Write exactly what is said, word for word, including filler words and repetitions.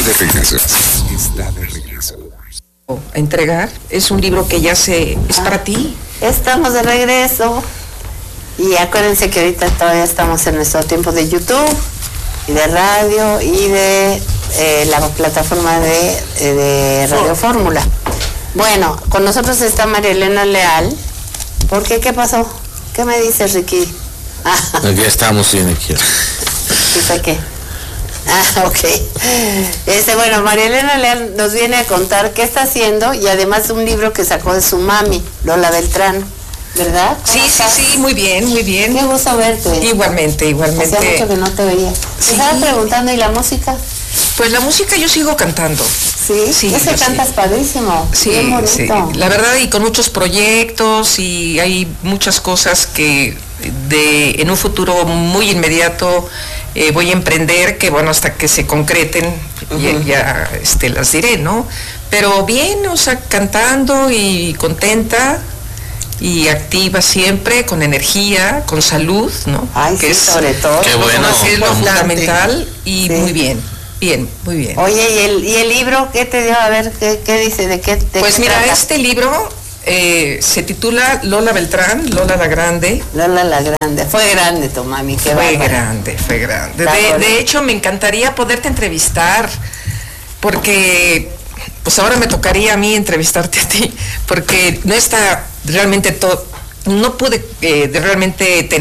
de regreso. Está de regreso. A entregar, es un libro que ya se... es ah, para ti. Estamos de regreso. Y acuérdense que ahorita todavía estamos en nuestro tiempo de YouTube y de radio y de eh, la plataforma de, de Radio Fórmula. Bueno, con nosotros está María Elena Leal. ¿Por qué? ¿Qué pasó? ¿Qué me dices, Ricky? Ya estamos bien aquí. ¿Qué qué? Ah, ok. Este, bueno, María Elena Leal nos viene a contar qué está haciendo y además un libro que sacó de su mami, Lola Beltrán. ¿Verdad? Sí, sí, sí, muy bien, muy bien. Qué gusto verte. Igualmente, igualmente. Hacía mucho que no te veía. Sí. Te estaba preguntando, ¿y la música? Pues la música yo sigo cantando. Sí, sí. Ese cantas sí. Padrísimo. Sí, bien bonito. Sí. La verdad, y con muchos proyectos y hay muchas cosas que de en un futuro muy inmediato eh, voy a emprender, que bueno, hasta que se concreten uh-huh. ya, ya este, las diré, ¿no? Pero bien, o sea, cantando y contenta. Y activa siempre, con energía, con salud, ¿no? Ay, que sí, es, sobre todo. Qué bueno. Es lo fundamental y sí. muy bien, bien, muy bien. Oye, ¿y el, y el libro qué te dio? A ver, ¿qué, qué dice? ¿De qué de Pues qué mira, trata? este libro eh, se titula Lola Beltrán, Lola la Grande. Lola la Grande. Fue grande tu mami, qué Fue bárbara. grande, fue grande. De, de hecho, me encantaría poderte entrevistar, porque... pues ahora me tocaría a mí entrevistarte a ti, porque no está realmente todo, no pude eh, realmente tener